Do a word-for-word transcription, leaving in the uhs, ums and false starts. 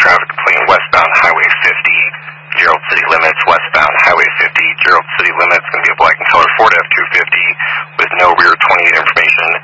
traffic complaint westbound Highway fifty, Gerald City limits, westbound Highway fifty, Gerald City limits, going to be a black and color Ford F two fifty with no rear twenty-eight information.